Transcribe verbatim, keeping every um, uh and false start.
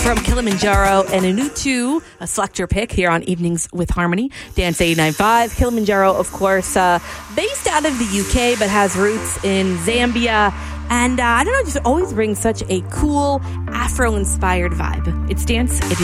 from Kilimanjaro and Anutu, a selector pick here on Evenings with Harmony. Dance eighty-nine point five. Kilimanjaro, of course, uh, based out of the U K, but has roots in Zambia. And uh, I don't know, just always brings such a cool Afro-inspired vibe. It's Dance